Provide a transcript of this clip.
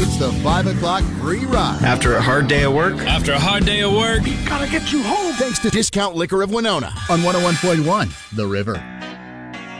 It's the 5 o'clock free ride. After a hard day of work? After a hard day of work? Gotta get you home. Thanks to Discount Liquor of Winona on 101.1 The River.